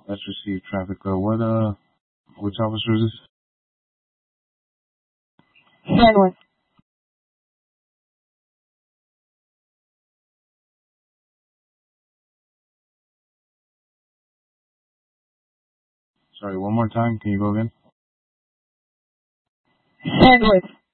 Let's receive traffic. Which officer is this? Stanwood. Sorry, one more time. Can you go again? Stanwood.